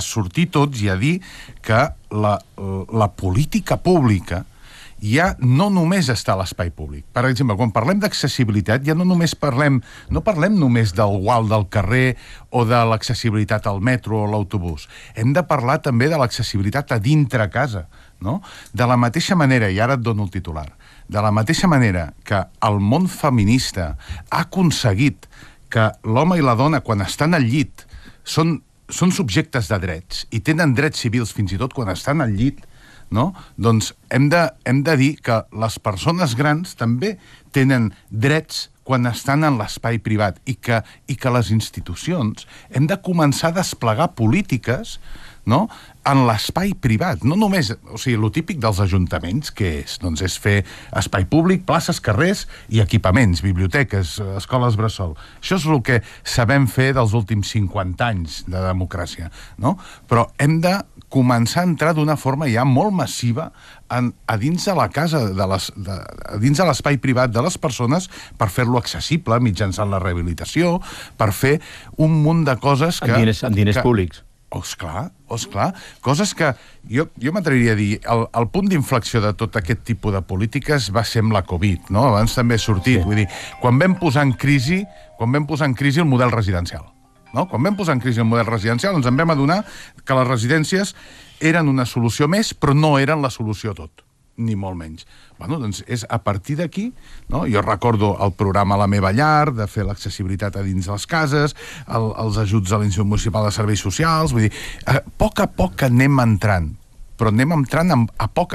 sortir tots i a dir que la política pública ja no només està a l'espai públic. Per exemple, quan parlem d'accessibilitat, ja no parlem només del gual del carrer o de l'accessibilitat al metro o a l'autobús. Hem de parlar també de l'accessibilitat a dintre casa, no? De la mateixa manera, i ara et dono el titular, de la mateixa manera que el món feminista ha aconseguit que l'home i la dona, quan estan al llit, són subjectes de drets i tenen drets civils fins i tot quan estan al llit, no? Doncs hem de dir que les persones grans també tenen drets quan estan en l'espai privat i que les institucions hem de començar a desplegar polítiques, no?, en l'espai privat. No només, o sigui, el típic dels ajuntaments, que és? Doncs és fer espai públic, places, carrers i equipaments, biblioteques, escoles bressol. Això és el que sabem fer dels últims 50 anys de democràcia, no? Però hem de començar a entrar d'una forma ja molt massiva a dins de la casa, a dins de l'espai privat de les persones per fer-lo accessible mitjançant la rehabilitació, per fer un munt de coses que... Amb diners públics. Esclar, coses que jo m'atreviria a dir, el punt d'inflexió de tot aquest tipus de polítiques va ser amb la Covid, no? Abans també ha sortit, vull dir, quan vam posar en crisi el model residencial, no? Quan vam posar en crisi el model residencial ens en vam adonar que les residències eren una solució més, però no eren la solució a tot, ni molt menys. Bueno, doncs és a partir d'aquí, no? Jo recordo el programa La meva llar, de fer l'accessibilitat a dins les cases, els ajuts a l'Institut Municipal de Serveis Socials, vull dir, a poc que anem entrant, però anem entrant a poc,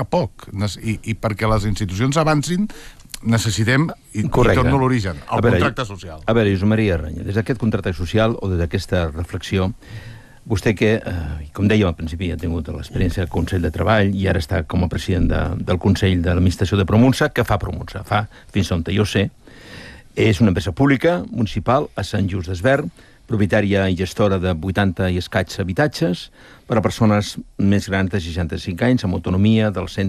i perquè les institucions avancin necessitem, i torno a l'origen, el contracte social. A veure, Josep Maria Reña, des d'aquest contracte social o des d'aquesta reflexió, vostè que, com dèiem al principi, ha tingut l'experiència del Consell de Treball i ara està com a president del Consell de l'Administració de Promunsa. Què fa Promunsa? Fa, fins on jo sé, és una empresa pública, municipal, a Sant Just d'Esvern, propietària i gestora de 80 i escaig habitatges per a persones més grans de 65 anys, amb autonomia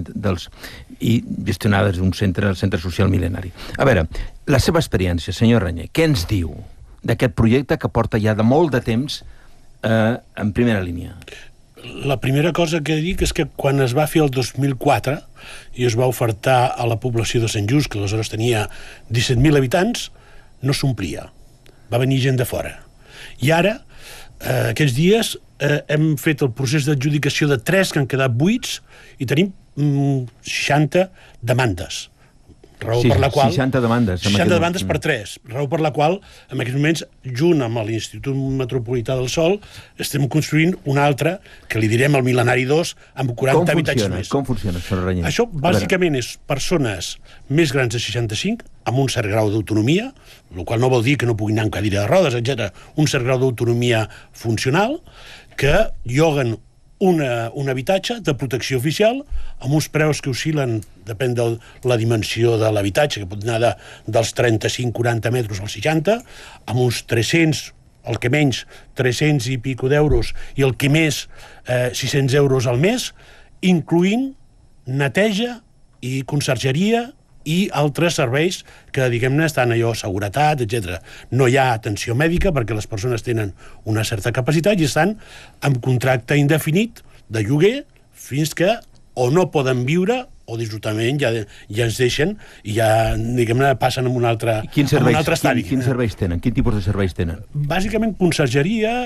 i gestionades d'un centre social mil·lenari. A veure, la seva experiència, senyor Reñé, què ens diu d'aquest projecte que porta ja de molt de temps en primera línia? La primera cosa que dic és que quan es va fer el 2004 i es va ofertar a la població de Sant Just, que aleshores tenia 17.000 habitants, no s'omplia. Va venir gent de fora. I ara, aquests dies, hem fet el procés d'adjudicació de 3 que han quedat buits i tenim 60 demandes. Raó per la qual... 60 demandes. 60 demandes per 3. Raó per la qual, en aquests moments, junt amb l'Institut Metropolità del Sol, estem construint un altre, que li direm el Mil·lenari 2, amb 40 habitatges més. Com funciona, senyor Reñé? Això, bàsicament, és persones més grans de 65, amb un cert grau d'autonomia, el qual no vol dir que no puguin anar amb cadira de rodes, etc. Un cert grau d'autonomia funcional, que lloguen un habitatge de protecció oficial amb uns preus que oscil·len, depèn de la dimensió de l'habitatge, que pot anar dels 35-40 metres als 60, amb uns 300, el que menys, 300 i pico d'euros, i el que més, 600 euros al mes, incloent neteja i consergeria i altres serveis que, diguem-ne, estan allò, seguretat, etc. No hi ha atenció mèdica perquè les persones tenen una certa capacitat i estan amb contracte indefinit de lloguer fins que o no poden viure o dissortadament ja ens deixen i ja, diguem-ne, passen a un altre estadi. Quins serveis tenen? Quin tipus de serveis tenen? Bàsicament consergeria,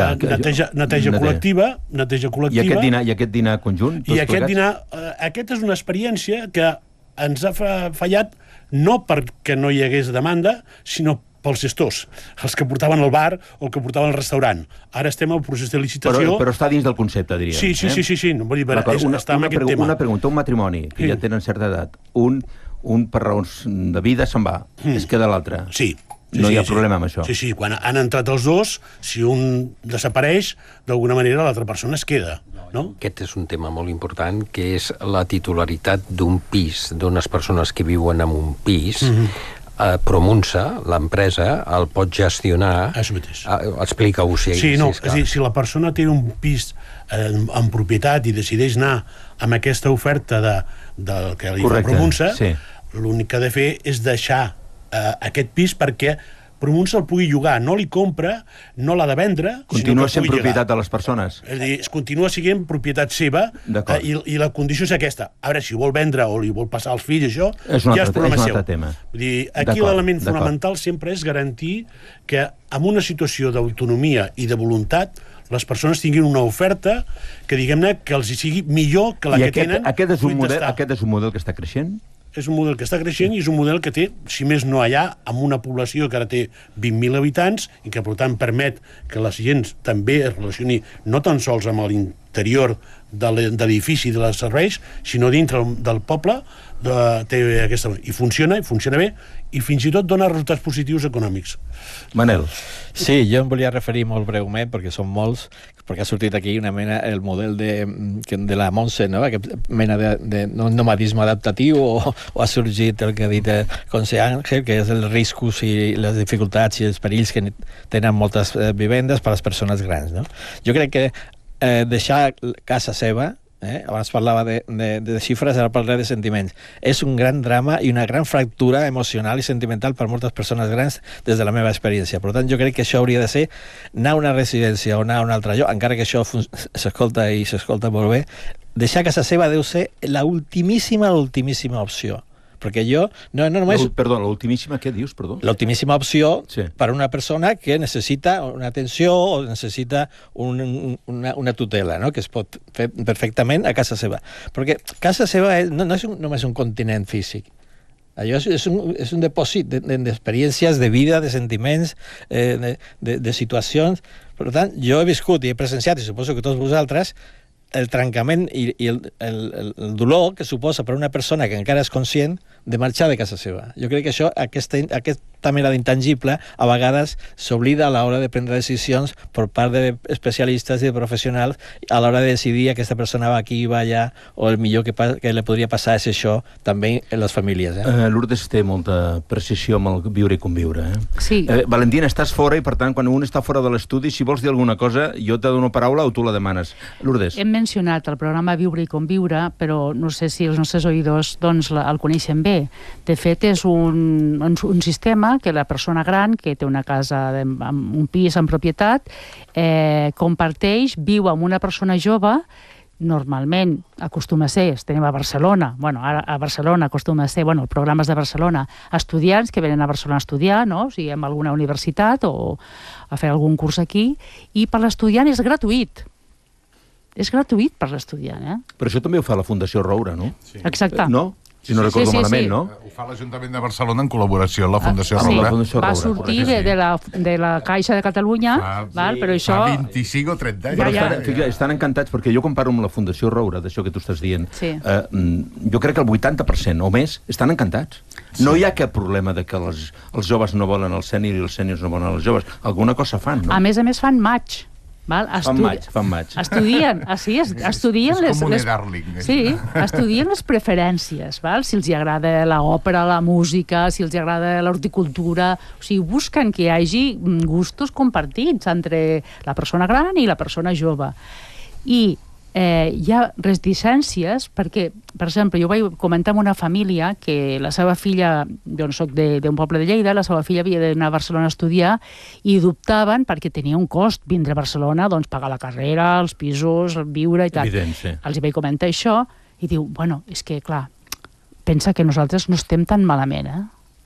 neteja col·lectiva. I aquest dinar conjunt? I aquest és una experiència que ens ha fallat no perquè no hi hagués demanda, sinó pels gestors, els que portaven el bar o el que portaven el restaurant. Ara estem al procés de licitació... Però està dins del concepte, diríem. Sí. No, vull dir, està en aquest tema. Una pregunta, un matrimoni, que ja tenen certa edat, un per raons de vida se'n va, es queda l'altre. Sí. No hi ha problema amb això. Sí, quan han entrat els dos, si un desapareix, d'alguna manera l'altra persona es queda, no? Aquest és un tema molt important, que és la titularitat d'un pis, d'unes persones que viuen en un pis. Promunsa, l'empresa, el pot gestionar... Això mateix. Explica-ho, si és a dir, si la persona té un pis en propietat i decideix anar amb aquesta oferta del que li fa Promunsa, l'únic que ha de fer és deixar aquest pis perquè Promunsa el pugui llogar, no li compra, no l'ha de vendre, Continua sinó que sent pugui propietat llogar. de les persones. És a dir, continua sent propietat seva i la condició és aquesta. Ara, si vol vendre o li vol passar als fills, això ja és problema seu. Vull dir, aquí l'element fonamental sempre és garantir que en una situació d'autonomia i de voluntat les persones tinguin una oferta que, diguem-ne, que els hi sigui millor que la que tenen. Aquest és un model que està creixent? És un model que està creixent i és un model que té, si més no allà, amb una població que ara té 20.000 habitants i que, per tant, permet que la gent també es relacioni no tan sols amb l'interior de l'edifici de les serveis, sinó dintre del poble, i funciona bé, i fins i tot dona resultats positius econòmics. Manel. Sí, jo em volia referir molt breument, perquè són molts, perquè ha sortit aquí una mena, el model de la Montse, no? Aquesta mena de nomadisme adaptatiu, o ha sorgit el que ha dit José Ángel, que és els riscos i les dificultats i els perills que tenen moltes vivendes per a les persones grans, no? Jo crec que deixar casa seva, abans parlava de xifres, ara parlaré de sentiments, és un gran drama i una gran fractura emocional i sentimental per moltes persones grans des de la meva experiència. Per tant, jo crec que això hauria de ser anar a una residència o anar a un altre lloc, encara que això s'escolta i s'escolta molt bé. Deixar casa seva deu ser l'ultimíssima opció. Perquè jo no només... Perdó, l'ultimíssima, què dius, perdó? L'ultimíssima opció per a una persona que necessita una atenció o necessita una tutela, no? Que es pot fer perfectament a casa seva. Perquè casa seva no és només un continent físic. Allò és un depòsit d'experiències, de vida, de sentiments, de situacions. Per tant, jo he viscut i he presenciat, i suposo que tots vosaltres, el trencament i el dolor que suposa per a una persona que encara és conscient de marxar de casa seva. Jo crec que això, aquesta mena d'intangible, a vegades s'oblida a l'hora de prendre decisions per part d'especialistes i de professionals a l'hora de decidir aquesta persona va aquí, va allà, o el millor que li podria passar és això, també en les famílies. Lourdes té molta precisió amb el viure i conviure. Sí. Valentina, estàs fora i, per tant, quan un està fora de l'estudi, si vols dir alguna cosa, jo te dono paraula o tu la demanes. Lourdes. Hem mencionat el programa Viure i Conviure, però no sé si els nostres oïdors el coneixen bé. De fet, és un sistema que la persona gran, que té una casa, amb un pis en propietat, comparteix, viu amb una persona jove, normalment acostuma a ser, estem a Barcelona, ara a Barcelona acostuma a ser, programes de Barcelona, estudiants que venen a Barcelona a estudiar, no? O sigui, en alguna universitat o a fer algun curs aquí, i per l'estudiant és gratuït. És gratuït per l'estudiant, Però això també ho fa la Fundació Roure, no? Sí. Exacte. No? Si no recordo malament, no? Ho fa l'Ajuntament de Barcelona en col·laboració amb la Fundació Roure. Va sortir de la Caixa de Catalunya, però això... Fa 25 o 30 anys. Estan encantats, perquè jo comparo amb la Fundació Roure, d'això que tu estàs dient. Jo crec que el 80% o més estan encantats. No hi ha cap problema de que els joves no volen el sènior i els sèniors no volen els joves. Alguna cosa fan, no? A més fan maig. Fan maig. Estudien és com un e-darling. Sí, estudien les preferències, si els agrada l'òpera, la música, si els agrada l'horticultura, o sigui, busquen que hi hagi gustos compartits entre la persona gran i la persona jove. I hi ha reticències perquè, per exemple, jo vaig comentar amb una família que la seva filla, jo no soc d'un poble de Lleida, la seva filla havia d'anar a Barcelona a estudiar i dubtaven perquè tenia un cost vindre a Barcelona, doncs pagar la carrera, els pisos, viure i tal. Evident, sí. Els vaig comentar això i diu, és que clar, pensa que nosaltres no estem tan malament,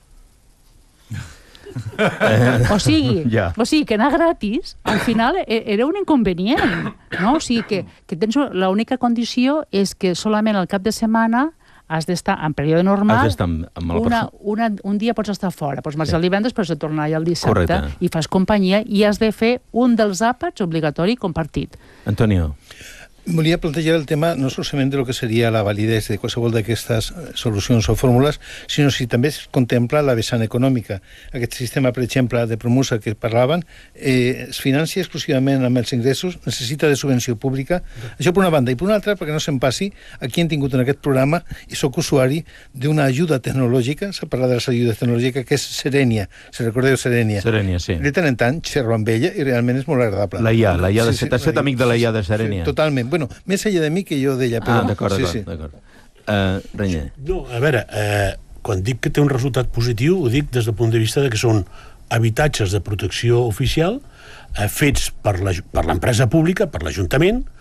O sigui, que anar gratis al final era un inconvenient, no? O sigui que tens l'única condició és que solament al cap de setmana has d'estar en període normal, un dia pots estar fora, pots marxar el divendres, pots tornar allà el dissabte i fas companyia i has de fer un dels àpats obligatori compartit. Antonio. Volia plantejar el tema no solament de lo que seria la validesa de qualsevol d'aquestes solucions o fórmules, sinó si també es contempla la vessant econòmica. Aquest sistema, per exemple, de Promusa que parlaven, es financia exclusivament amb els ingressos, necessita de subvenció pública. Això per una banda. I per una altra, perquè no se'n passi, aquí hem tingut en aquest programa, i soc usuari d'una ajuda tecnològica, s'ha parlat de l'ajuda tecnològica, que és Serenia. Se recordeu Serenia? Serenia, sí. De tant en tant xerro amb ella i realment és molt agradable. La IA de Serenia. T'has fet amic de la IA de Serenia? Totalment. Bueno, més allà de mi que jo d'ella. D'acord. Renyer. No, a veure, quan dic que té un resultat positiu, ho dic des del punt de vista de que són habitatges de protecció oficial fets per l'empresa pública, per l'Ajuntament,